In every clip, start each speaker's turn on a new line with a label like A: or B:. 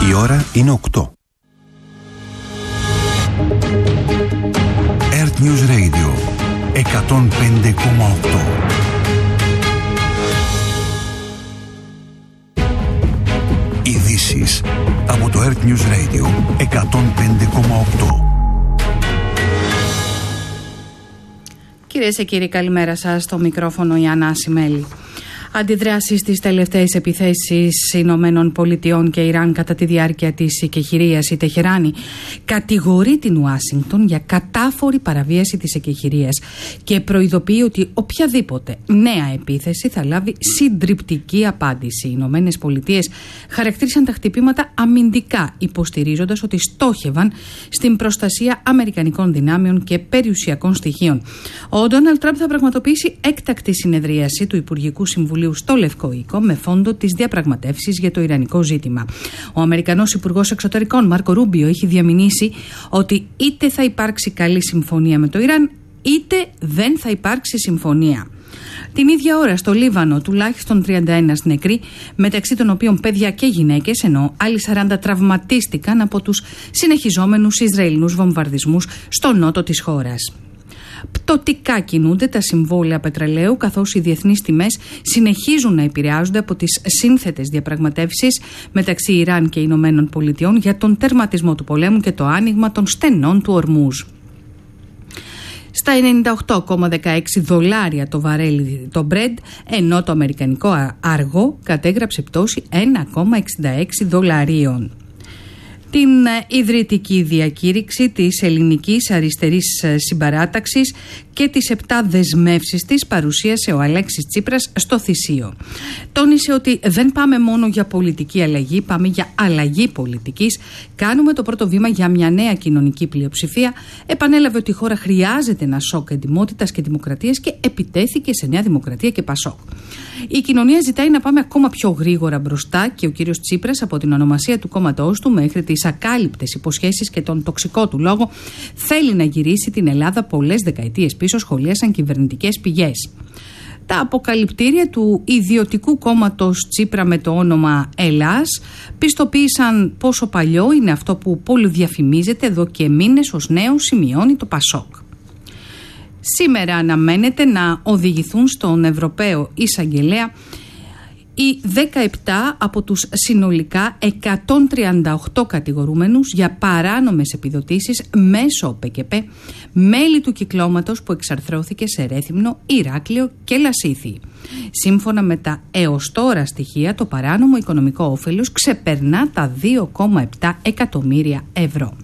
A: Η ώρα είναι 8. Earth News Radio 105,8. Ειδήσεις από το Earth News Radio 105,8.
B: Κυρίες και κύριοι, καλημέρα σας. Στο μικρόφωνο η Άννα Ασημέλη. Αντιδράσεις στις τελευταίες επιθέσεις Ηνωμένων Πολιτειών και Ιράν κατά τη διάρκεια της εκεχηρίας. Η Τεχεράνη κατηγορεί την Ουάσιγκτον για κατάφορη παραβίαση της εκεχηρίας και προειδοποιεί ότι οποιαδήποτε νέα επίθεση θα λάβει συντριπτική απάντηση. Οι Ηνωμένες Πολιτείες χαρακτήρισαν τα χτυπήματα αμυντικά, υποστηρίζοντας ότι στόχευαν στην προστασία αμερικανικών δυνάμεων και περιουσιακών στοιχείων. Ο Ντόναλντ Τραμπ θα πραγματοποιήσει έκτακτη συνεδρίαση του Υπουργικού Συμβουλίου στο Λευκό Οίκο με φόντο τις διαπραγματεύσεις για το ιρανικό ζήτημα. Ο Αμερικανός Υπουργός Εξωτερικών Μάρκο Ρούμπιο έχει διαμηνήσει ότι είτε θα υπάρξει καλή συμφωνία με το Ιράν, είτε δεν θα υπάρξει συμφωνία. Την ίδια ώρα στο Λίβανο τουλάχιστον 31 νεκροί, μεταξύ των οποίων παιδιά και γυναίκες, ενώ άλλοι 40 τραυματίστηκαν από τους συνεχιζόμενους Ισραηλινούς βομβαρδισμούς στο νότο της χώρας. Πτωτικά κινούνται τα συμβόλαια πετρελαίου, καθώς οι διεθνείς τιμές συνεχίζουν να επηρεάζονται από τις σύνθετες διαπραγματεύσεις μεταξύ Ιράν και Ηνωμένων Πολιτειών για τον τερματισμό του πολέμου και το άνοιγμα των στενών του Ορμούζ. Στα 98,16 δολάρια το βαρέλι το Brent, ενώ το αμερικανικό αργό κατέγραψε πτώση 1,66 δολαρίων. Την ιδρυτική διακήρυξη της Ελληνικής Αριστερής Συμπαράταξης και τις 7 δεσμεύσεις της παρουσίασε ο Αλέξης Τσίπρας στο Θησίο. Τόνισε ότι δεν πάμε μόνο για πολιτική αλλαγή, πάμε για αλλαγή πολιτικής. Κάνουμε το πρώτο βήμα για μια νέα κοινωνική πλειοψηφία. Επανέλαβε ότι η χώρα χρειάζεται ένα σοκ εντιμότητας και δημοκρατίας και επιτέθηκε σε Νέα Δημοκρατία και Πασόκ. Η κοινωνία ζητάει να πάμε ακόμα πιο γρήγορα μπροστά και ο κύριος Τσίπρας, από την ονομασία του κόμματός του μέχρι τις ακάλυπτες υποσχέσεις και τον τοξικό του λόγο, θέλει να γυρίσει την Ελλάδα πολλές δεκαετίες πίσω, σχολίασαν κυβερνητικές πηγές. Τα αποκαλυπτήρια του ιδιωτικού κόμματος Τσίπρα με το όνομα Ελλάς πιστοποίησαν πόσο παλιό είναι αυτό που πολυδιαφημίζεται εδώ και μήνες ως νέο, σημειώνει το Πασόκ. Σήμερα αναμένεται να οδηγηθούν στον Ευρωπαίο Εισαγγελέα οι 17 από τους συνολικά 138 κατηγορούμενους για παράνομες επιδοτήσεις μέσω ΠΚΠ, μέλη του κυκλώματος που εξαρθρώθηκε σε Ρέθυμνο, Ηράκλειο και Λασίθι. Σύμφωνα με τα έως τώρα στοιχεία, το παράνομο οικονομικό όφελος ξεπερνά τα 2,7 εκατομμύρια ευρώ.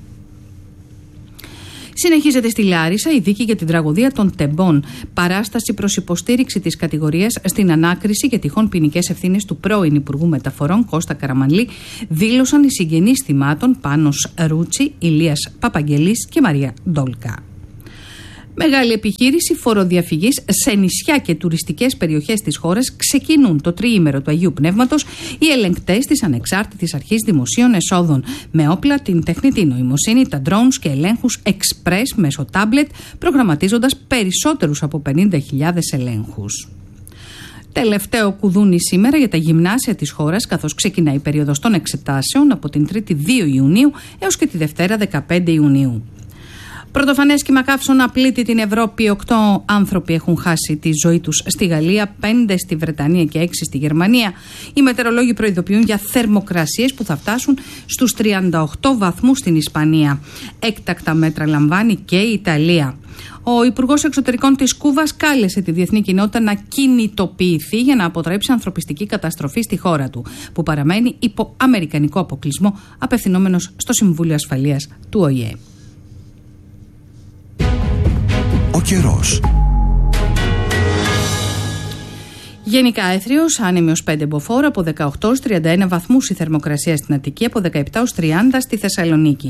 B: Συνεχίζεται στη Λάρισα η δίκη για την τραγωδία των Τεμπών. Παράσταση προς υποστήριξη της κατηγορίας στην ανάκριση για τυχόν ποινικές ευθύνες του πρώην Υπουργού Μεταφορών Κώστα Καραμανλή, δήλωσαν οι συγγενείς θυμάτων Πάνος Ρούτσι, Ηλίας Παπαγγελής και Μαρία Ντόλκα. Μεγάλη επιχείρηση φοροδιαφυγής σε νησιά και τουριστικές περιοχές της χώρας. Ξεκινούν το τριήμερο του Αγίου Πνεύματος οι ελεγκτές της Ανεξάρτητης Αρχής Δημοσίων Εσόδων με όπλα, την τεχνητή νοημοσύνη, τα drones και ελέγχους express μέσω tablet, προγραμματίζοντας περισσότερους από 50.000 ελέγχους. Τελευταίο κουδούνι σήμερα για τα γυμνάσια της χώρας, καθώς ξεκινάει η περίοδος των εξετάσεων από την 3η 2 Ιουνίου έως και τη Δευτέρα 15 Ιουνίου. Πρωτοφανές κύμα καύσωνα πλήττει την Ευρώπη. 8 άνθρωποι έχουν χάσει τη ζωή τους στη Γαλλία, 5 στη Βρετανία και 6 στη Γερμανία. Οι μετεωρολόγοι προειδοποιούν για θερμοκρασίες που θα φτάσουν στους 38 βαθμούς στην Ισπανία. Έκτακτα μέτρα λαμβάνει και η Ιταλία. Ο Υπουργός Εξωτερικών της Κούβας κάλεσε τη διεθνή κοινότητα να κινητοποιηθεί για να αποτρέψει ανθρωπιστική καταστροφή στη χώρα του, που παραμένει υπό αμερικανικό αποκλεισμό, απευθυνόμενος στο Συμβούλιο Ασφαλείας του ΟΗΕ.
A: Ο καιρός.
B: Γενικά έθριος, άνεμη ως 5 μποφόρ, από 18 ως 31 βαθμούς η θερμοκρασία στην Αττική, από 17 ως 30 στη Θεσσαλονίκη.